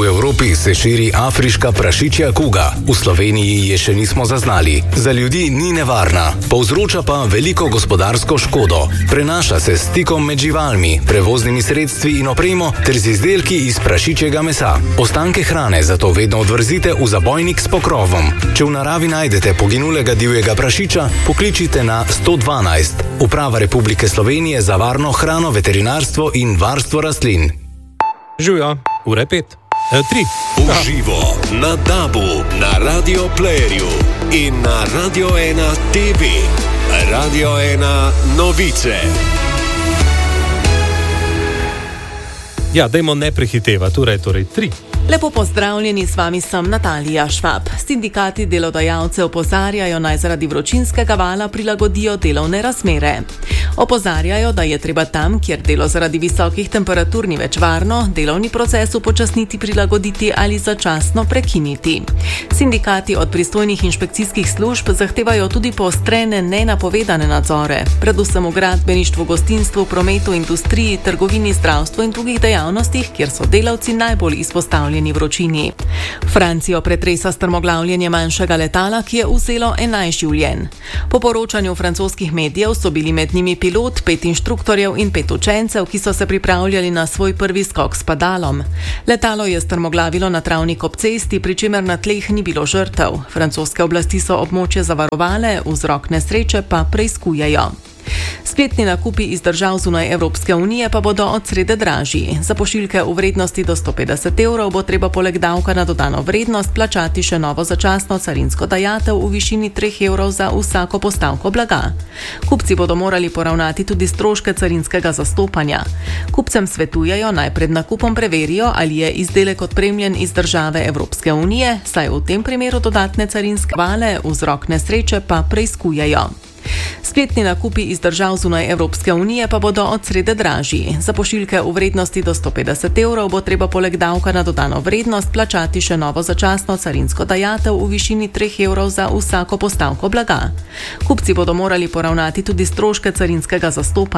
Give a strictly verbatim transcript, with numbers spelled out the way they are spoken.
V Evropi se širi afriška prašičja kuga. V Sloveniji je še nismo zaznali. Za ljudi ni nevarna, povzroča pa veliko gospodarsko škodo. Prenaša se s stikom med živalmi, prevoznimi sredstvi in opremo ter z izdelki iz prašičjega mesa. Ostanke hrane zato vedno odvrzite v zabojnik s pokrovom. Če v naravi najdete poginulega divjega prašiča, pokličite na sto dvanajst. Uprava Republike Slovenije za varno hrano, veterinarstvo in varstvo rastlin. Živjo, ure pet. E, tri. Uživo na DAB-u, na Radio Playerju in na Radio ena T V. Radio ena novice. Ja, dajmo ne prehitevati, ure je torej tri. Lepo pozdravljeni, s vami sem Natalija Švab. Sindikati delodajalcev opozarjajo, naj zaradi vročinskega vala prilagodijo delovne razmere. Opozarjajo, da je treba tam, kjer delo zaradi visokih temperatur ni več varno, delovni proces upočasniti, prilagoditi ali začasno prekiniti. Sindikati od pristojnih inšpekcijskih služb zahtevajo tudi poostrene nenapovedane nadzore, predvsem v gradbeništvu, gostinstvu, prometu, industriji, trgovini, zdravstvu in drugih dejavnostih, kjer so delavci najbolj izpostavljeni vročini. Francijo pretresa strmoglavljenje manjšega letala, ki je vzelo enajst življenj. Po poročanju francoskih medijev so bili med njimi pilot, pet inštruktorjev in pet učencev, ki so se pripravljali na svoj prvi skok s padalom. Letalo je strmoglavilo na travnik ob cesti, pri čemer na tleh ni bilo žrtev. Francoske oblasti so območje zavarovale, vzrok nesreče pa preiskujejo. Spletni nakupi iz držav zunaj Evropske unije pa bodo od srede dražji. Za pošiljke v vrednosti do sto petdeset evrov bo treba poleg davka na dodano vrednost plačati še novo začasno carinsko dajatev v višini treh evrov za vsako postavko blaga. Kupci bodo morali poravnati tudi stroške carinskega zastopanja. Kupcem svetujejo, naj pred nakupom preverijo, ali je izdelek odpremljen iz države Evropske unije, saj v tem primeru dodatne carinske vale, vzrok nesreče pa preiskujejo. Spletni nakupi iz držav zunaj Evropske unije pa bodo od srede dražji. Za pošiljke v vrednosti do sto petdeset evrov bo treba poleg davka na dodano vrednost plačati še novo začasno carinsko dajatev v višini treh evrov za vsako postavko blaga. Kupci bodo morali poravnati tudi stroške carinskega zastopanja.